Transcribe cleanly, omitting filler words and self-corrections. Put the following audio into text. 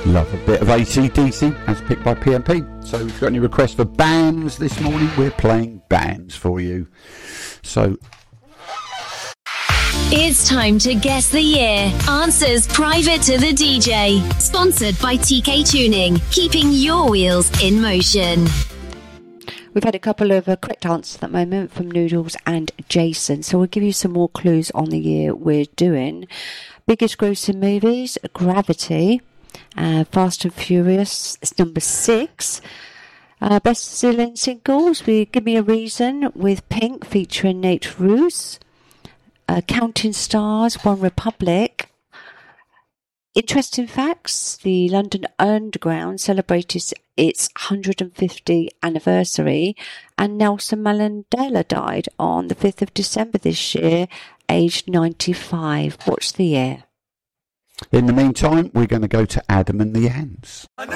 Love a bit of AC/DC as picked by PMP. So if you've got any requests for bands this morning, we're playing bands for you. So it's time to guess the year. Answers private to the DJ. Sponsored by TK Tuning, keeping your wheels in motion. We've had a couple of correct answers at the moment from Noodles and Jason, so we'll give you some more clues on the year we're doing. Biggest grossing movies, Gravity, Fast and Furious is number 6. Best-selling singles, we Give Me a Reason with Pink featuring Nate Ruess. Counting Stars, One Republic. Interesting facts, the London Underground celebrated its 150th anniversary, and Nelson Mandela died on the 5th of December this year, aged 95. What's the year? in the meantime, we're going to go to Adam and the Ants.